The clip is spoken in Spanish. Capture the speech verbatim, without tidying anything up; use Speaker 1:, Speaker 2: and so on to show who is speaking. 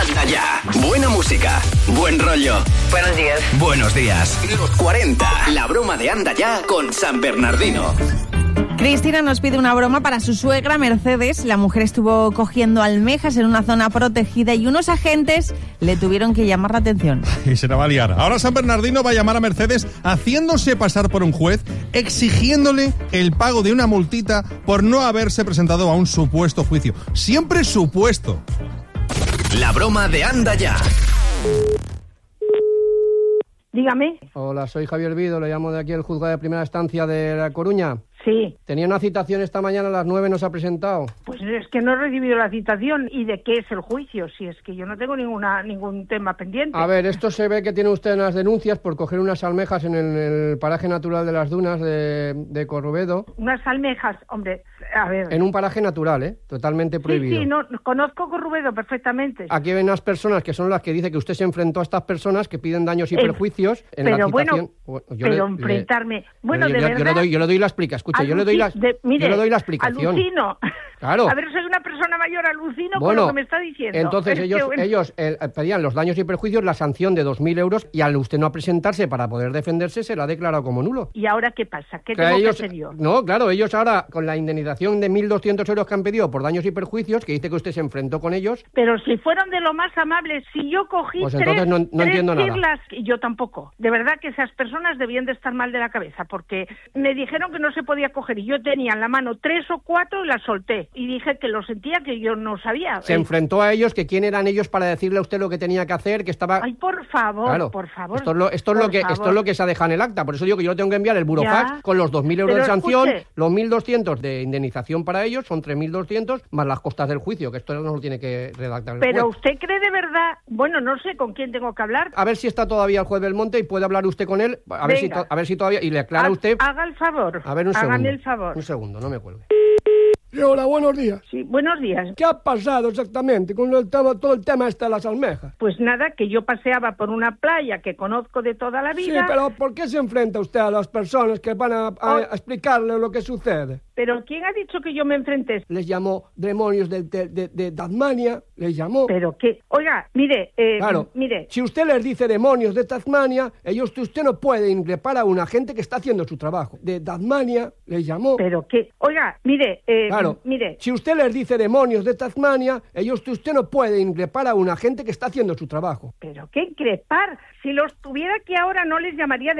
Speaker 1: Anda ya. Buena música, buen rollo.
Speaker 2: Buenos días.
Speaker 1: Buenos días. Los cuarenta. La broma de Anda ya con San Bernardino.
Speaker 3: Cristina nos pide una broma para su suegra Mercedes. La mujer estuvo cogiendo almejas en una zona protegida y unos agentes le tuvieron que llamar la atención.
Speaker 4: Y se la va a liar. Ahora San Bernardino va a llamar a Mercedes haciéndose pasar por un juez, exigiéndole el pago de una multita por no haberse presentado a un supuesto juicio. Siempre supuesto.
Speaker 1: La broma de Anda ya.
Speaker 5: Dígame.
Speaker 6: Hola, soy Javier Vido, le llamo de aquí el juzgado de primera instancia de La Coruña.
Speaker 5: Sí.
Speaker 6: Tenía una citación esta mañana a las nueve, no se ha presentado.
Speaker 5: Pues es que no he recibido la citación. ¿Y de qué es el juicio? Si es que yo no tengo ninguna ningún tema pendiente.
Speaker 6: A ver, esto se ve que tiene usted unas denuncias por coger unas almejas en el, en el paraje natural de las dunas de, de Corrubedo.
Speaker 5: Unas almejas, hombre, a ver.
Speaker 6: En un paraje natural, ¿eh? Totalmente prohibido.
Speaker 5: Sí, sí, no, conozco Corrubedo perfectamente.
Speaker 6: Aquí hay unas personas que son las que dice que usted se enfrentó a estas personas que piden daños y
Speaker 5: eh,
Speaker 6: perjuicios en
Speaker 5: pero
Speaker 6: la citación.
Speaker 5: Bueno,
Speaker 6: yo
Speaker 5: pero
Speaker 6: le,
Speaker 5: enfrentarme...
Speaker 6: Le,
Speaker 5: bueno,
Speaker 6: yo,
Speaker 5: de
Speaker 6: yo,
Speaker 5: verdad...
Speaker 6: Yo le, doy, yo le doy la explicación. Escuche, yo le doy la,
Speaker 5: de, mire,
Speaker 6: yo le doy la explicación.
Speaker 5: Alucino.
Speaker 6: Claro.
Speaker 5: A ver, soy una persona mayor, alucino
Speaker 6: bueno,
Speaker 5: con lo que me está diciendo.
Speaker 6: Entonces
Speaker 5: es
Speaker 6: ellos,
Speaker 5: que...
Speaker 6: ellos eh, pedían los daños y perjuicios, la sanción de dos mil euros, y al usted no presentarse para poder defenderse, se la ha declarado como nulo.
Speaker 5: ¿Y ahora qué pasa? ¿Qué
Speaker 6: que
Speaker 5: tengo
Speaker 6: ellos,
Speaker 5: que hacer yo?
Speaker 6: No, claro, ellos ahora, con la indemnización de mil doscientos euros que han pedido por daños y perjuicios, que dice que usted se enfrentó con ellos...
Speaker 5: Pero si fueron de lo más amables, si yo cogí
Speaker 6: pues
Speaker 5: tres,
Speaker 6: entonces no, no
Speaker 5: tres
Speaker 6: entiendo nada.
Speaker 5: siglas, y yo tampoco. De verdad que esas personas debían de estar mal de la cabeza, porque me dijeron que no se podía coger, y yo tenía en la mano tres o cuatro y las solté. Y dije que lo sentía, que yo no sabía.
Speaker 6: Se enfrentó a ellos, que quién eran ellos para decirle a usted lo que tenía que hacer, que estaba...
Speaker 5: Ay, por favor,
Speaker 6: claro,
Speaker 5: por favor.
Speaker 6: Esto es lo, esto es lo que
Speaker 5: favor.
Speaker 6: esto es lo que se ha dejado en el acta. Por eso digo que yo lo tengo que enviar el burofax
Speaker 5: ya,
Speaker 6: con los dos mil euros de sanción,
Speaker 5: escuche,
Speaker 6: los mil doscientos de indemnización para ellos, son tres mil doscientos, más las costas del juicio, que esto no lo tiene que redactar el
Speaker 5: Pero
Speaker 6: juez.
Speaker 5: usted cree de verdad... Bueno, no sé con quién tengo que hablar.
Speaker 6: A ver si está todavía el juez Belmonte y puede hablar usted con él, a ver, si, to, a ver si todavía... Y le aclara
Speaker 5: ha,
Speaker 6: usted...
Speaker 5: Haga el favor.
Speaker 6: A ver, un
Speaker 5: Hágame
Speaker 6: segundo.
Speaker 5: el favor.
Speaker 6: Un segundo, no me cuelgue.
Speaker 7: Sí, hola, buenos días.
Speaker 5: Sí, buenos días.
Speaker 7: ¿Qué ha pasado exactamente con el tema, todo el tema este de las almejas?
Speaker 5: Pues nada, que yo paseaba por una playa que conozco de toda la vida.
Speaker 7: Sí, pero ¿por qué se enfrenta usted a las personas que van a, a,
Speaker 5: Oh.
Speaker 7: a explicarle lo que sucede?
Speaker 5: ¿Pero quién ha dicho que yo me enfrenté?
Speaker 7: Les llamó demonios de, de, de, de Tasmania, les llamó...
Speaker 5: ¿Pero qué? Oiga, mire, eh,
Speaker 7: Claro,
Speaker 5: mire...
Speaker 7: si usted les dice demonios de Tasmania, ellos, usted no puede increpar a una gente que está haciendo su trabajo. De Tasmania les llamó...
Speaker 5: ¿Pero qué? Oiga, mire, eh,
Speaker 7: Claro,
Speaker 5: mire...
Speaker 7: si usted les dice demonios de Tasmania, ellos, usted no puede increpar a una gente que está haciendo su trabajo.
Speaker 5: ¿Pero qué increpar? Si los tuviera aquí ahora no les llamaría